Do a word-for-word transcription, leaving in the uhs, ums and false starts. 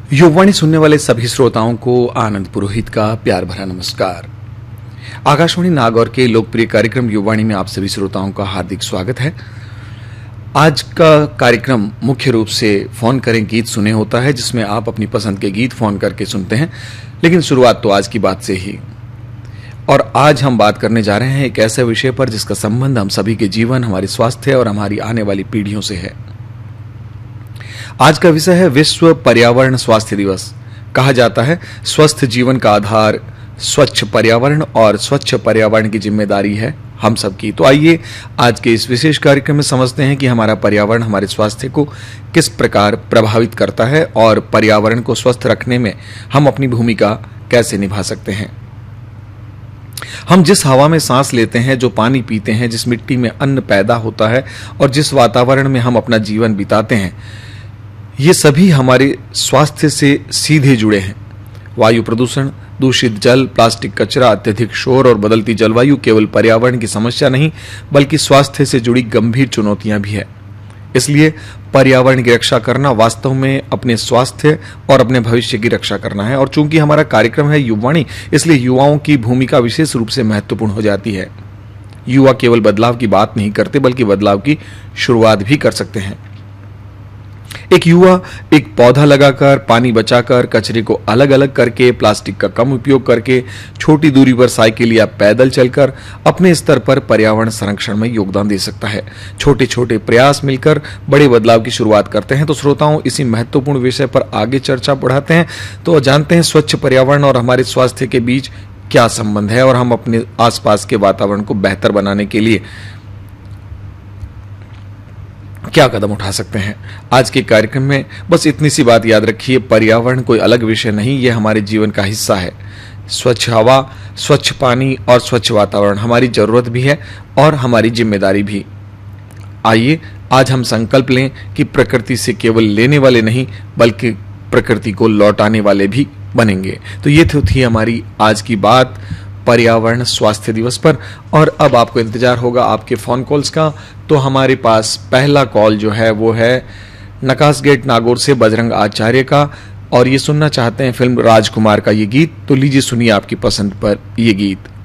युववाणी सुनने वाले सभी श्रोताओं को आनंद पुरोहित का प्यार भरा नमस्कार। आकाशवाणी नागौर के लोकप्रिय कार्यक्रम युववाणी में आप सभी श्रोताओं का हार्दिक स्वागत है। आज का कार्यक्रम मुख्य रूप से फोन करें गीत सुने होता है, जिसमें आप अपनी पसंद के गीत फोन करके सुनते हैं। लेकिन शुरुआत तो आज की बात से ही, और आज हम बात करने जा रहे हैं एक ऐसे विषय पर जिसका संबंध हम सभी के जीवन, हमारे स्वास्थ्य और हमारी आने वाली पीढ़ियों से है। आज का विषय है विश्व पर्यावरण स्वास्थ्य दिवस। कहा जाता है स्वस्थ जीवन का आधार स्वच्छ पर्यावरण, और स्वच्छ पर्यावरण की जिम्मेदारी है हम सबकी। तो आइए आज के इस विशेष कार्यक्रम में समझते हैं कि हमारा पर्यावरण हमारे स्वास्थ्य को किस प्रकार प्रभावित करता है और पर्यावरण को स्वस्थ रखने में हम अपनी भूमिका कैसे निभा सकते हैं। हम जिस हवा में सांस लेते हैं, जो पानी पीते हैं, जिस मिट्टी में अन्न पैदा होता है और जिस वातावरण में हम अपना जीवन बिताते हैं, ये सभी हमारे स्वास्थ्य से सीधे जुड़े हैं। वायु प्रदूषण, दूषित जल, प्लास्टिक कचरा, अत्यधिक शोर और बदलती जलवायु केवल पर्यावरण की समस्या नहीं, बल्कि स्वास्थ्य से जुड़ी गंभीर चुनौतियां भी है। इसलिए पर्यावरण की रक्षा करना वास्तव में अपने स्वास्थ्य और अपने भविष्य की रक्षा करना है। और चूंकि हमारा कार्यक्रम है युववाणी, इसलिए युवाओं की भूमिका विशेष रूप से महत्वपूर्ण हो जाती है। युवा केवल बदलाव की बात नहीं करते, बल्कि बदलाव की शुरुआत भी कर सकते हैं। एक युवा एक पौधा लगाकर, पानी बचाकर, कचरे को अलग अलग करके, प्लास्टिक का कम उपयोग करके, छोटी दूरी पर साइकिल या पैदल चलकर अपने स्तर पर पर्यावरण संरक्षण में योगदान दे सकता है। छोटे छोटे प्रयास मिलकर बड़े बदलाव की शुरुआत करते हैं। तो श्रोताओं, इसी महत्वपूर्ण विषय पर आगे चर्चा बढ़ाते हैं। तो जानते हैं स्वच्छ पर्यावरण और हमारे स्वास्थ्य के बीच क्या संबंध है, और हम अपने आसपास के वातावरण को बेहतर बनाने के लिए क्या कदम उठा सकते हैं। आज के कार्यक्रम में बस इतनी सी बात याद रखिए, पर्यावरण कोई अलग विषय नहीं, यह हमारे जीवन का हिस्सा है। स्वच्छ हवा, स्वच्छ पानी और स्वच्छ वातावरण हमारी जरूरत भी है और हमारी जिम्मेदारी भी। आइए आज हम संकल्प लें कि प्रकृति से केवल लेने वाले नहीं, बल्कि प्रकृति को लौटाने वाले भी बनेंगे। तो ये थी हमारी आज की बात पर्यावरण स्वास्थ्य दिवस पर। और अब आपको इंतजार होगा आपके फोन कॉल्स का। तो हमारे पास पहला कॉल जो है वो है नकास गेट नागौर से बजरंग आचार्य का, और ये सुनना चाहते हैं फिल्म राजकुमार का ये गीत। तो लीजिए सुनिए आपकी पसंद पर ये गीत।